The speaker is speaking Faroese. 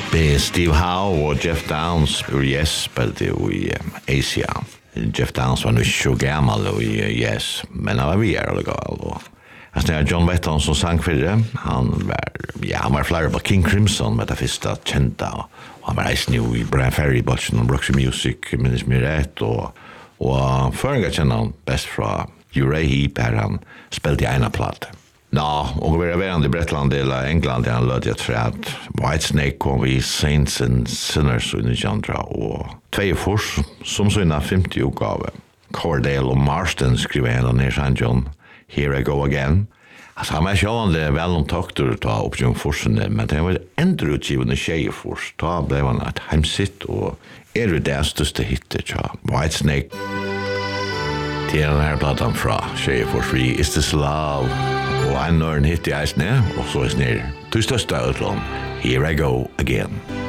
Det är Steve Howe och Jeff Downs ur Yes spelade i Asia. Jeff Downs var nu 20 gammal i Yes, men han var vidare och gal. Alltså när John Wetton som sang för det, han var flera på King Crimson med det första kända. Och han var reist nu i Brian Ferry, Butchen och Roxy Music, minns mig rätt. Och förrän kände han bäst från Uriah Heep här han spelade i ena platt. Och vi var i Bretland eller England där han löd jag tror att Whitesnake kom i Saints and Sinners och Nijandra och två som så innan 50 utgave. Cordale och Marston skrev en ner St. John, Here I Go Again. Alltså han var självande väl om takter att ta upp John Forsen, men det var ändå utgivande tjejer först. Då blev han ett hemsitt och det största hittet av Whitesnake. Till den här plattan från tjejer först, Is This Love? Og en hit i eisne, og så er snir. Du største utlån, Here I Go Again.